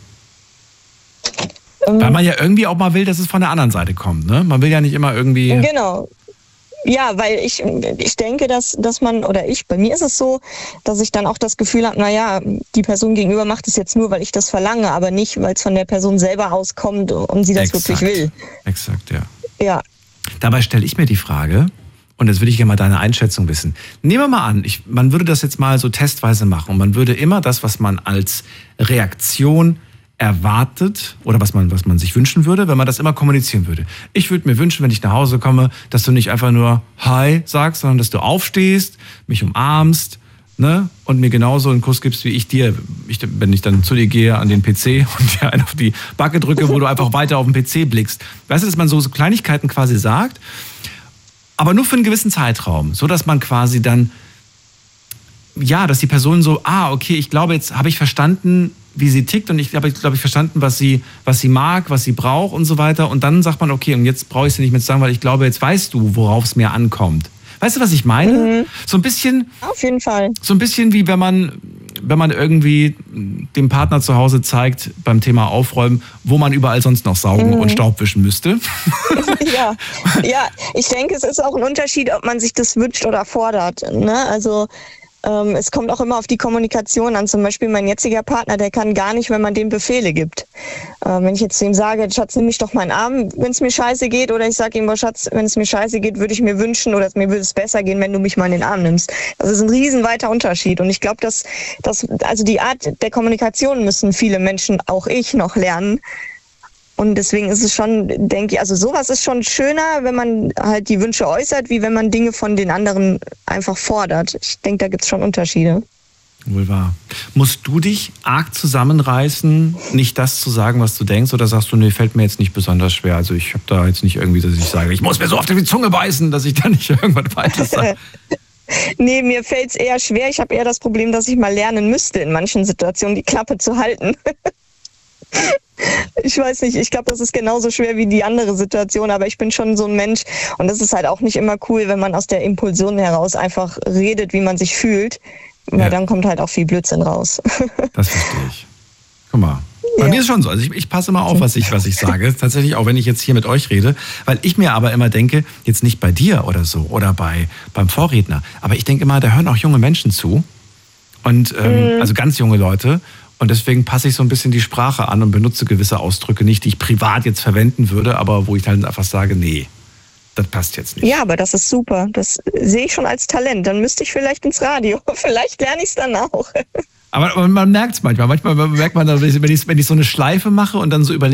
Ähm, Weil man ja irgendwie auch mal will, dass es von der anderen Seite kommt, ne? Man will ja nicht immer irgendwie... Genau. Ja, weil ich, ich denke, dass, dass man, oder ich, bei mir ist es so, dass ich dann auch das Gefühl habe, naja, die Person gegenüber macht es jetzt nur, weil ich das verlange, aber nicht, weil es von der Person selber auskommt und sie das Exakt. wirklich will. Exakt, ja. Ja. Dabei stelle ich mir die Frage, und jetzt würde ich gerne mal deine Einschätzung wissen. Nehmen wir mal an, ich, man würde das jetzt mal so testweise machen und man würde immer das, was man als Reaktion erwartet oder was man, was man sich wünschen würde, wenn man das immer kommunizieren würde. Ich würde mir wünschen, wenn ich nach Hause komme, dass du nicht einfach nur Hi sagst, sondern dass du aufstehst, mich umarmst, ne, und mir genauso einen Kuss gibst wie ich dir, ich, wenn ich dann zu dir gehe an den P C und dir einen auf die Backe drücke, wo du einfach weiter auf den P C blickst. Weißt du, dass man so, so Kleinigkeiten quasi sagt, aber nur für einen gewissen Zeitraum, so dass man quasi dann, ja, dass die Person so, ah, okay, ich glaube, jetzt habe ich verstanden, wie sie tickt und ich habe, glaube ich, verstanden, was sie, was sie mag, was sie braucht und so weiter. Und dann sagt man, okay, und jetzt brauche ich sie nicht mehr zu sagen, weil ich glaube, jetzt weißt du, worauf es mir ankommt. Weißt du, was ich meine? Mhm. So ein bisschen. Auf jeden Fall. So ein bisschen wie wenn man, wenn man irgendwie dem Partner zu Hause zeigt beim Thema Aufräumen, wo man überall sonst noch saugen mhm. und Staub wischen müsste. Ja, ja, ich denke, es ist auch ein Unterschied, ob man sich das wünscht oder fordert. Ne? Also ähm, es kommt auch immer auf die Kommunikation an. Zum Beispiel mein jetziger Partner, der kann gar nicht, wenn man dem Befehle gibt. Ähm, wenn ich jetzt zu ihm sage, Schatz, nimm mich doch meinen Arm, wenn es mir scheiße geht, oder ich sage ihm, Schatz, wenn es mir scheiße geht, würde ich mir wünschen, oder mir würde es besser gehen, wenn du mich mal in den Arm nimmst. Das ist ein riesenweiter Unterschied. Und ich glaube, dass, dass also die Art der Kommunikation müssen viele Menschen, auch ich, noch lernen. Und deswegen ist es schon, denke ich, also sowas ist schon schöner, wenn man halt die Wünsche äußert, wie wenn man Dinge von den anderen einfach fordert. Ich denke, da gibt es schon Unterschiede. Wohl wahr. Musst du dich arg zusammenreißen, nicht das zu sagen, was du denkst, oder sagst du, nee, fällt mir jetzt nicht besonders schwer? Also ich habe da jetzt nicht irgendwie, dass ich sage, ich muss mir so auf die Zunge beißen, dass ich da nicht irgendwas Falsches sage. Nee, mir fällt es eher schwer. Ich habe eher das Problem, dass ich mal lernen müsste, in manchen Situationen die Klappe zu halten. Ich weiß nicht, ich glaube, das ist genauso schwer wie die andere Situation, aber ich bin schon so ein Mensch und das ist halt auch nicht immer cool, wenn man aus der Impulsion heraus einfach redet, wie man sich fühlt, weil ja. Dann kommt halt auch viel Blödsinn raus. Das verstehe ich. Guck mal. Bei Ja. mir ist schon so. Also ich, ich passe immer auf, was ich, was ich sage. Tatsächlich auch, wenn ich jetzt hier mit euch rede. Weil ich mir aber immer denke, jetzt nicht bei dir oder so oder bei, beim Vorredner, aber ich denke immer, da hören auch junge Menschen zu. Und ähm, Mhm. also ganz junge Leute. Und deswegen passe ich so ein bisschen die Sprache an und benutze gewisse Ausdrücke nicht, die ich privat jetzt verwenden würde, aber wo ich dann einfach sage, nee, das passt jetzt nicht. Ja, aber das ist super. Das sehe ich schon als Talent. Dann müsste ich vielleicht ins Radio. Vielleicht lerne ich es dann auch. Aber, aber man merkt es manchmal. Manchmal merkt man, wenn ich, wenn ich so eine Schleife mache und dann so überlege,